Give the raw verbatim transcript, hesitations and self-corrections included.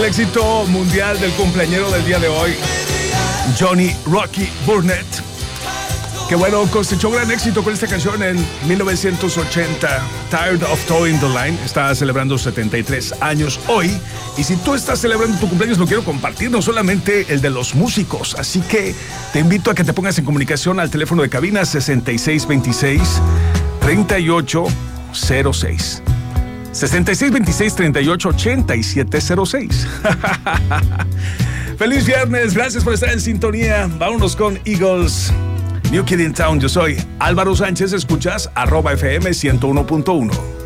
éxito mundial del cumpleañero del día de hoy, Johnny Rocky Burnett, que bueno, cosechó gran éxito con esta canción en mil novecientos ochenta. Tired of Towing the Line está celebrando setenta y tres años hoy. Y si tú estás celebrando tu cumpleaños, lo quiero compartir, no solamente el de los músicos. Así que te invito a que te pongas en comunicación al teléfono de cabina sesenta y seis veintiséis, treinta y ocho cero seis. sesenta y seis veintiséis, treinta y ocho, ochenta y siete cero seis. Feliz viernes, gracias por estar en sintonía. Vámonos con Eagles, New Kid in Town. Yo soy Álvaro Sánchez, escuchas arroba F M ciento uno punto uno.